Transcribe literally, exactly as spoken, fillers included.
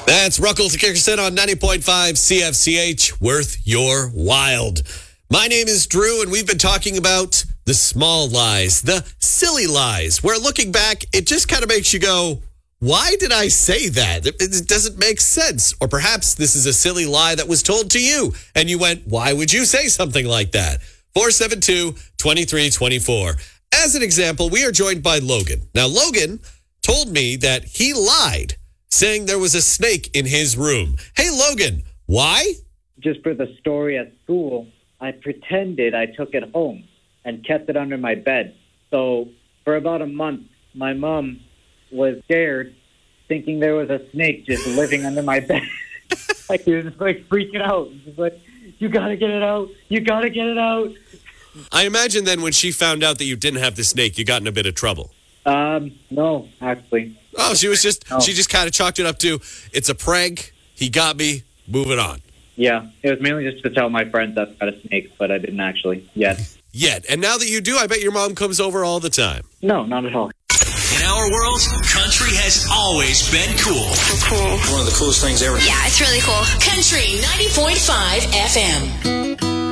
That's Ruckles Dickerson on ninety point five C F C H, worth your wild. My name is Drew, and we've been talking about the small lies, the silly lies, where looking back, it just kind of makes you go, why did I say that? It, it doesn't make sense. Or perhaps this is a silly lie that was told to you, and you went, why would you say something like that? four seven two, two three two four. As an example, we are joined by Logan. Now, Logan told me that he lied, saying there was a snake in his room. Hey, Logan, why? Just for the story at school, I pretended I took it home and kept it under my bed. So for about a month, my mom was scared, thinking there was a snake just living under my bed. Like, she was just, like, freaking out. She's like, you gotta get it out. You gotta get it out. I imagine then when she found out that you didn't have the snake, you got in a bit of trouble. Um, no, actually. Oh, she was just, no. she just kind of chalked it up to, it's a prank, he got me, moving on. Yeah, it was mainly just to tell my friends that I had a snake, but I didn't actually yet. Yet. And now that you do, I bet your mom comes over all the time. No, not at all. In our world, country has always been cool. Cool. One of the coolest things ever. Yeah, it's really cool. Country ninety point five F M.